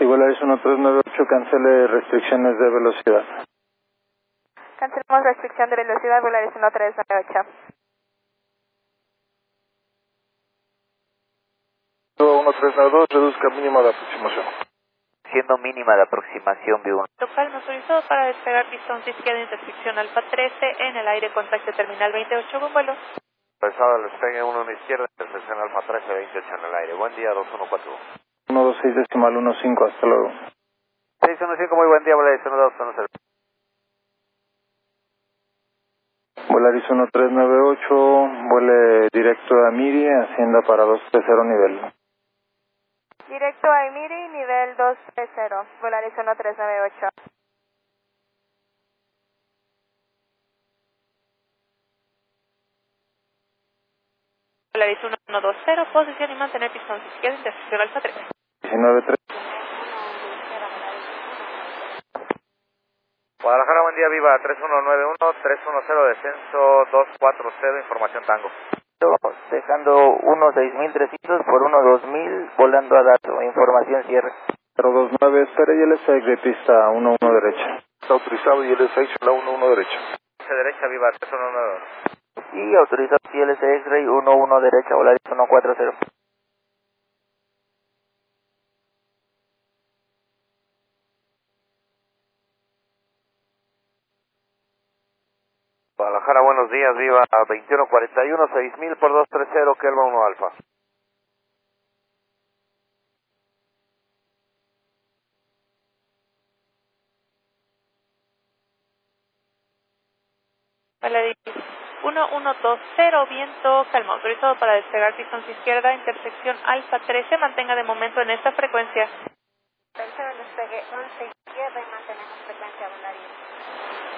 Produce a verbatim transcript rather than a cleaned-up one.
Sí, Volaris uno tres nueve ocho, cancele restricciones de velocidad. Cancelamos restricción de velocidad, Volaris uno tres nueve ocho. uno tres nueve dos, reduzca mínima de aproximación. Siendo mínima de aproximación, V uno. Local no autorizado para despegar pistón izquierda, intersección Alfa trece, en el aire, contacto terminal veintiocho, con vuelo. Pesado, despegue uno en izquierda, intersección Alfa trece, veintiocho en el aire. Buen día, dos uno cuatro. uno dos seis decimal uno cinco, hasta luego. seis uno cinco, muy buen día, Volaris uno dos uno cero. Volaris uno tres nueve ocho, vuele directo a Miri, hacienda para dos tres cero nivel. Directo a Emiri, nivel dos tres cero, Volaris uno tres nueve ocho. Volaris uno dos cero, posición y mantener pistón izquierda, intersección Alfa trece. diecinueve tres. Guadalajara, buen día, viva, tres uno nueve uno, tres uno cero, descenso dos cuatro cero, información tango. Dejando uno seis mil trescientos por uno dos mil, volando a dato, información cierre. cero dos nueve, espere y el S X de pista uno uno derecha. Está autorizado y el S X la uno uno derecha. Derecha, viva, tres uno nueve uno. Y autorizado I L C X-Ray uno uno derecha, Volaris uno cuatro cero. Guadalajara, buenos días, viva, veintiuno cuarenta y uno, seis mil por dos tres cero, Kelva uno Alfa. Volaris uno uno dos cero, viento calmo, autorizado para despegar pistón izquierda, intersección Alfa trece, mantenga de momento en esta frecuencia. Tercero despegue once izquierda y mantenemos